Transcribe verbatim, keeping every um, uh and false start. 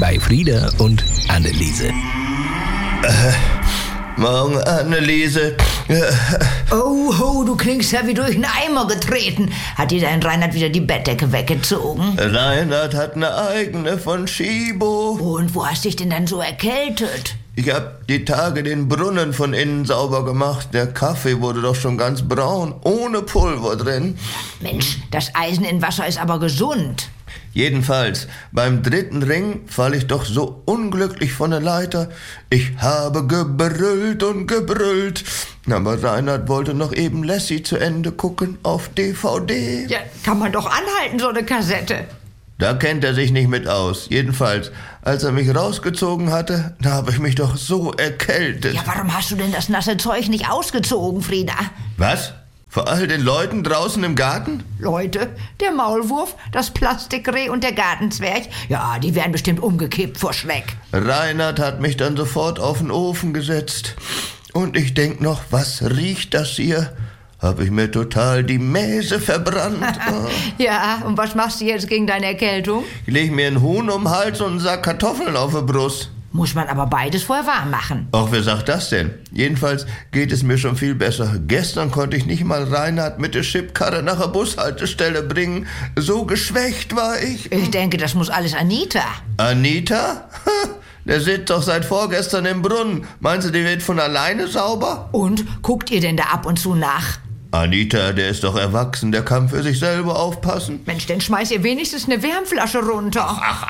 bei Frieda und Anneliese. Äh, morgen, Anneliese. Oh, ho, du klingst ja wie durch einen Eimer getreten. Hat dir dein Reinhard wieder die Bettdecke weggezogen? Reinhard hat eine eigene von Schibo. Und wo hast dich denn dann so erkältet? Ich hab die Tage den Brunnen von innen sauber gemacht. Der Kaffee wurde doch schon ganz braun, ohne Pulver drin. Mensch, das Eisen in Wasser ist aber gesund. Jedenfalls, beim dritten Ring falle ich doch so unglücklich von der Leiter. Ich habe gebrüllt und gebrüllt. Aber Reinhard wollte noch eben Lassie zu Ende gucken auf D V D. Ja, kann man doch anhalten, so eine Kassette. Da kennt er sich nicht mit aus. Jedenfalls, als er mich rausgezogen hatte, da habe ich mich doch so erkältet. Ja, warum hast du denn das nasse Zeug nicht ausgezogen, Frieda? Was? Vor all den Leuten draußen im Garten? Leute, der Maulwurf, das Plastikreh und der Gartenzwerg, ja, die wären bestimmt umgekippt vor Schreck. Reinhard hat mich dann sofort auf den Ofen gesetzt. Und ich denk noch, was riecht das hier? Habe ich mir total die Mäse verbrannt. Oh. Ja, und was machst du jetzt gegen deine Erkältung? Ich leg mir einen Huhn um den Hals und einen Sack Kartoffeln auf die Brust. Muss man aber beides vorher warm machen. Ach, wer sagt das denn? Jedenfalls geht es mir schon viel besser. Gestern konnte ich nicht mal Reinhard mit der Schipkarre nach der Bushaltestelle bringen. So geschwächt war ich. Ich denke, das muss alles Anita. Anita? Der sitzt doch seit vorgestern im Brunnen. Meinst du, die wird von alleine sauber? Und, guckt ihr denn da ab und zu nach? Anita, der ist doch erwachsen, der kann für sich selber aufpassen. Mensch, dann schmeiß ihr wenigstens eine Wärmflasche runter. Ach,